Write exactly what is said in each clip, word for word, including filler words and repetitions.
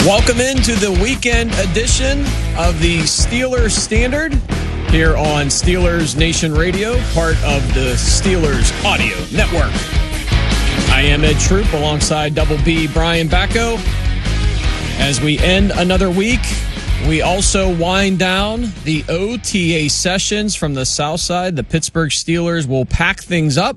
Welcome into the weekend edition of the Steelers Standard here on Steelers Nation Radio, part of the Steelers Audio Network. I am Ed Troop alongside Double B Brian Bacco. As we end another week, we also wind down the O T A sessions from the South Side. The Pittsburgh Steelers will pack things up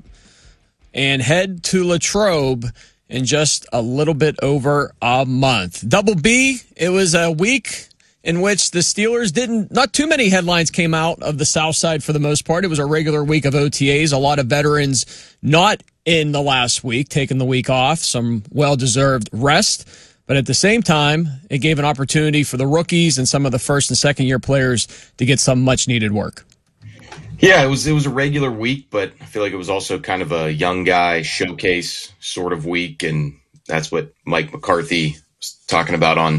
and head to Latrobe in just a little bit over a month. Double B, it was a week in which the Steelers didn't, not too many headlines came out of the South Side for the most part. It was a regular week of O T As. A lot of veterans not in the last week, taking the week off, some well-deserved rest. But at the same time, it gave an opportunity for the rookies and some of the first and second year players to get some much needed work. Yeah, it was it was a regular week, but I feel like it was also kind of a young guy showcase sort of week, and that's what Mike McCarthy was talking about on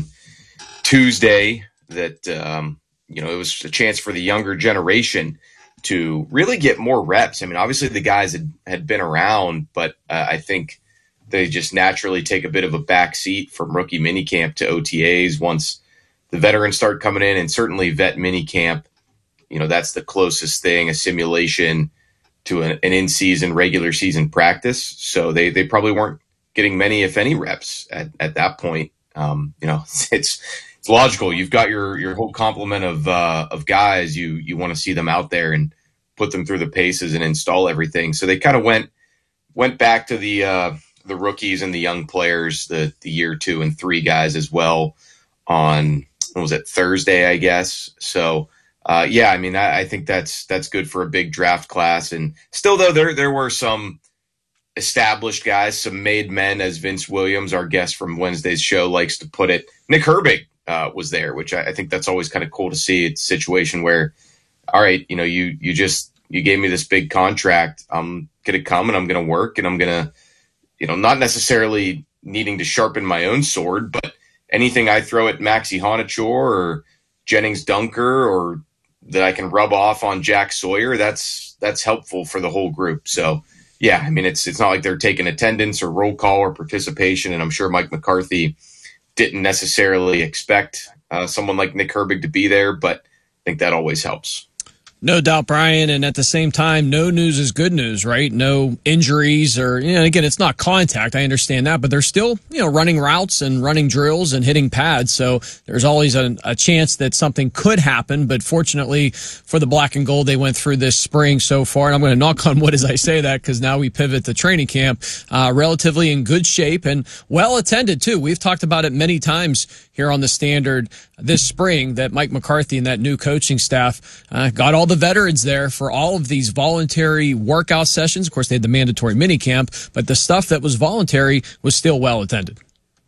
Tuesday, that um, you know, it was a chance for the younger generation to really get more reps. I mean, obviously the guys had, had been around, but uh, I think they just naturally take a bit of a back seat from rookie minicamp to O T As once the veterans start coming in, and certainly vet minicamp. You know, that's the closest thing, a simulation to an, an in-season, regular season practice. So they they probably weren't getting many, if any, reps at, at that point. Um, you know, it's it's logical. You've got your your whole complement of uh, of guys. You you want to see them out there and put them through the paces and install everything. So they kind of went went back to the uh, the rookies and the young players, the the year two and three guys as well on, what was it, Thursday, I guess. So. Uh, yeah, I mean, I, I think that's that's good for a big draft class. And still, though, there there were some established guys, some made men, as Vince Williams, our guest from Wednesday's show, likes to put it. Nick Herbig uh, was there, which I, I think that's always kind of cool to see. It's a situation where, all right, you know, you you just you gave me this big contract. I'm gonna come and I'm gonna work and I'm gonna, you know, not necessarily needing to sharpen my own sword, but anything I throw at Maxi Honachor or Jennings Dunker or that I can rub off on Jack Sawyer, that's that's helpful for the whole group. So, yeah, I mean, it's it's not like they're taking attendance or roll call or participation, and I'm sure Mike McCarthy didn't necessarily expect uh, someone like Nick Herbig to be there, but I think that always helps. No doubt, Brian, and at the same time, no news is good news, right? No injuries or, you know, again, it's not contact. I understand that, but they're still, you know, running routes and running drills and hitting pads. So there's always a, a chance that something could happen. But fortunately for the black and gold, they went through this spring so far. And I'm going to knock on wood as I say that, because now we pivot to training camp, uh, relatively in good shape and well attended too. We've talked about it many times here on the Standard this spring that Mike McCarthy and that new coaching staff uh, got all the veterans there for all of these voluntary workout sessions. Of course, they had the mandatory minicamp, but the stuff that was voluntary was still well attended.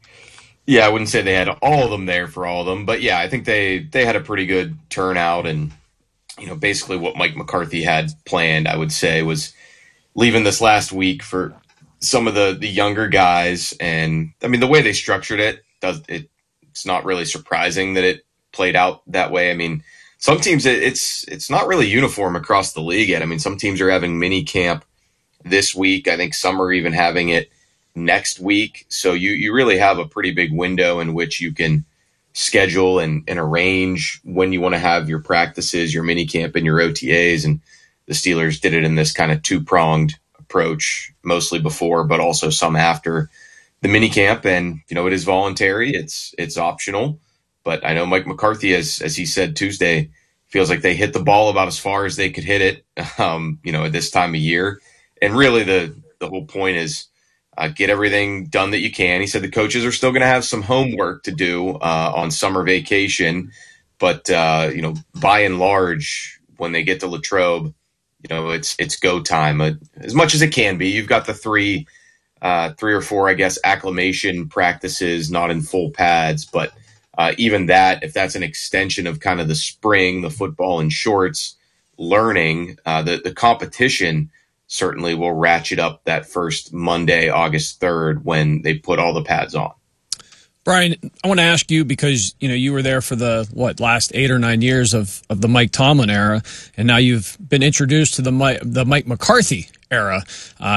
Yeah, I wouldn't say they had all of them there for all of them, but yeah, I think they, they had a pretty good turnout. And, you know, basically what Mike McCarthy had planned, I would say, was leaving this last week for some of the, the younger guys. And I mean, the way they structured it, does it, it's not really surprising that it played out that way. I mean, some teams, it's it's not really uniform across the league yet. I mean, some teams are having mini camp this week. I think some are even having it next week. So you, you really have a pretty big window in which you can schedule and, and arrange when you want to have your practices, your mini camp, and your O T As. And the Steelers did it in this kind of two-pronged approach, mostly before, but also some after the mini camp. And, you know, it is voluntary. It's it's optional. But I know Mike McCarthy, as as he said Tuesday, feels like they hit the ball about as far as they could hit it, um, you know, at this time of year. And really the, the whole point is uh, get everything done that you can. He said the coaches are still going to have some homework to do uh, on summer vacation. But, uh, you know, by and large, when they get to Latrobe, you know, it's it's go time uh, as much as it can be. You've got the three, uh, three or four, I guess, acclimation practices, not in full pads, but Uh, even that, if that's an extension of kind of the spring, the football and shorts learning, uh, the, the competition certainly will ratchet up that first Monday, August third, when they put all the pads on. Brian, I want to ask you because, you know, you were there for the, what, last eight or nine years of, of the Mike Tomlin era, and now you've been introduced to the Mike, the Mike McCarthy era. Uh,